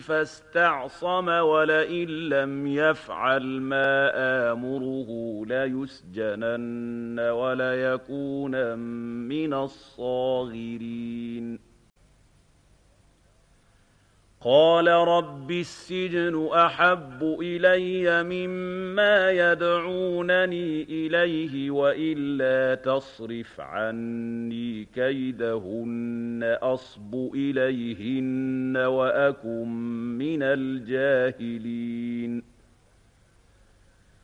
فاستعصم ولئن لم يفعل ما آمره ليسجنن وليكونن من الصاغرين قال رب السجن أحب إلي مما يدعونني إليه وإلا تصرف عني كيدهن أصب إليهن وأكن من الجاهلين